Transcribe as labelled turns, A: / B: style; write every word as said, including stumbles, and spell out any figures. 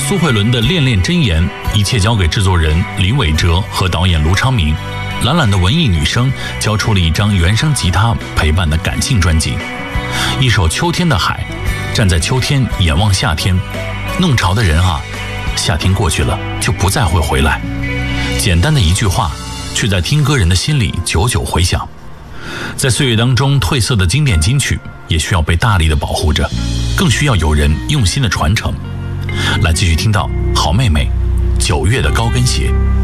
A: 苏慧伦的《恋恋真言》，一切交给制作人林伟哲和导演卢昌明。懒懒的文艺女声交出了一张原声吉他陪伴的感性专辑。一首《秋天的海》，站在秋天眼望夏天，弄潮的人啊，夏天过去了就不再会回来。简单的一句话，却在听歌人的心里久久回响。在岁月当中褪色的经典金曲，也需要被大力的保护着，更需要有人用心的传承。来继续听到好妹妹九月的高跟鞋。